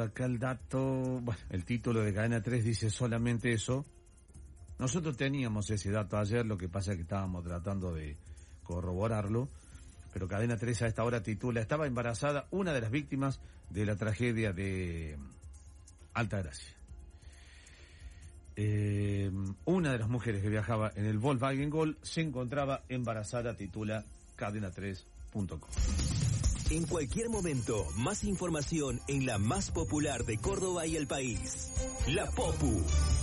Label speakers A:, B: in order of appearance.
A: Acá el dato, bueno, el título de Cadena 3 dice solamente eso. Nosotros teníamos ese dato ayer, lo que pasa es que estábamos tratando de corroborarlo, pero Cadena 3 a esta hora titula: estaba embarazada una de las víctimas de la tragedia de Altagracia. Una de las mujeres que viajaba en el Volkswagen Gol se encontraba embarazada, titula cadena3.com.
B: En cualquier momento, más información en la más popular de Córdoba y el país. La Popu.